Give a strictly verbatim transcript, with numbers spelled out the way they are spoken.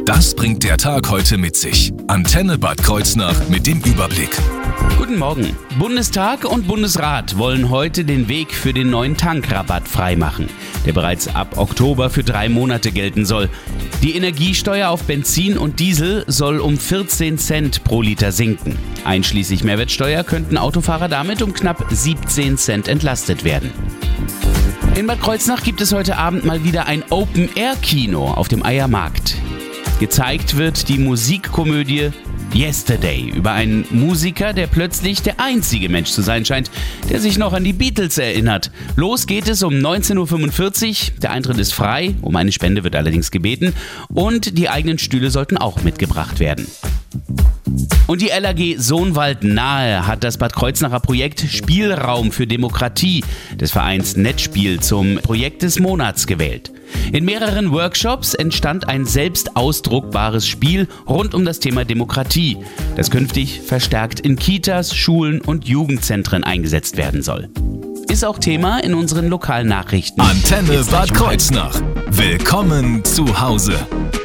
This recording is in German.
Das bringt der Tag heute mit sich. Antenne Bad Kreuznach mit dem Überblick. Guten Morgen. Bundestag und Bundesrat wollen heute den Weg für den neuen Tankrabatt freimachen, der bereits ab Oktober für drei Monate gelten soll. Die Energiesteuer auf Benzin und Diesel soll um vierzehn Cent pro Liter sinken. Einschließlich Mehrwertsteuer könnten Autofahrer damit um knapp siebzehn Cent entlastet werden. In Bad Kreuznach gibt es heute Abend mal wieder ein Open-Air-Kino auf dem Eiermarkt. Gezeigt wird die Musikkomödie Yesterday über einen Musiker, der plötzlich der einzige Mensch zu sein scheint, der sich noch an die Beatles erinnert. Los geht es um neunzehn Uhr fünfundvierzig, der Eintritt ist frei, um eine Spende wird allerdings gebeten und die eigenen Stühle sollten auch mitgebracht werden. Und die L A G Sohnwald Nahe hat das Bad Kreuznacher Projekt Spielraum für Demokratie des Vereins Netzspiel zum Projekt des Monats gewählt. In mehreren Workshops entstand ein selbst ausdruckbares Spiel rund um das Thema Demokratie, das künftig verstärkt in Kitas, Schulen und Jugendzentren eingesetzt werden soll. Ist auch Thema in unseren lokalen Nachrichten. Antenne Bad Kreuznach. Willkommen zu Hause.